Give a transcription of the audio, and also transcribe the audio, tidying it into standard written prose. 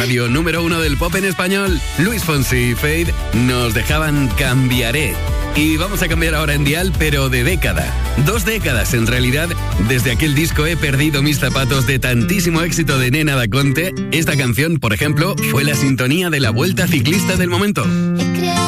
radio número 1 del pop en español. Luis Fonsi y Fade nos dejaban Cambiaré. Y vamos a cambiar ahora en dial, pero de década. 2 décadas, en realidad, desde aquel disco He perdido mis zapatos de tantísimo éxito de Nena Da Conte. Esta canción, por ejemplo, fue la sintonía de la Vuelta Ciclista del momento.